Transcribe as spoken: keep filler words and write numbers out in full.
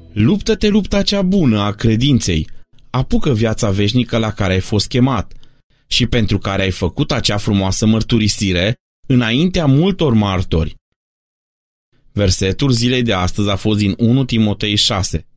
Luptă-te lupta cea bună a credinței, apucă viața veșnică la care ai fost chemat și pentru care ai făcut acea frumoasă mărturisire înaintea multor martori. Versetul zilei de astăzi a fost din unu Timotei șase.